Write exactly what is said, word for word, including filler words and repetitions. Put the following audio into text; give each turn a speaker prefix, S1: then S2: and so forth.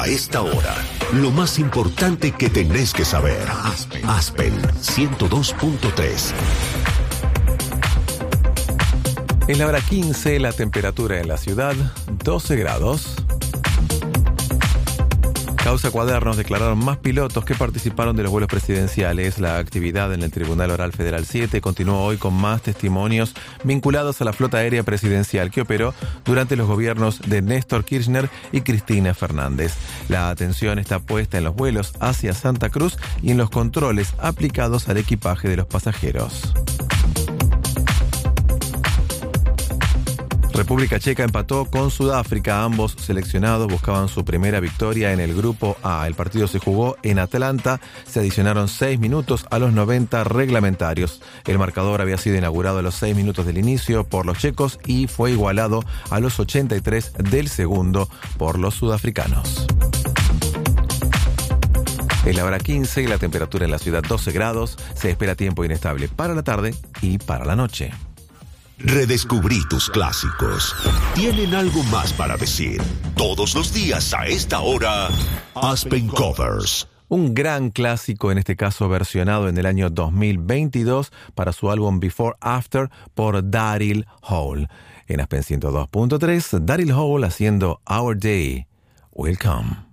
S1: A esta hora, lo más importante que tenés que saber. Aspen, Aspen ciento dos punto tres.
S2: En la hora quince, la temperatura en la ciudad, doce grados. Causa Cuadernos declararon más pilotos que participaron de los vuelos presidenciales. La actividad en el Tribunal Oral Federal siete continuó hoy con más testimonios vinculados a la flota aérea presidencial que operó durante los gobiernos de Néstor Kirchner y Cristina Fernández. La atención está puesta en los vuelos hacia Santa Cruz y en los controles aplicados al equipaje de los pasajeros. República Checa empató con Sudáfrica. Ambos seleccionados buscaban su primera victoria en el Grupo A. El partido se jugó en Atlanta. Se adicionaron seis minutos a los noventa reglamentarios. El marcador había sido inaugurado a los seis minutos del inicio por los checos y fue igualado a los ochenta y tres del segundo por los sudafricanos. Es la hora quince y la temperatura en la ciudad doce grados. Se espera tiempo inestable para la tarde y para la noche.
S1: Redescubrí tus clásicos. Tienen algo más para decir. Todos los días a esta hora, Aspen Covers.
S2: Un gran clásico, en este caso versionado en el año dos mil veintidós para su álbum Before After por Daryl Hall. En Aspen ciento dos punto tres, Daryl Hall haciendo Our Day Will Come.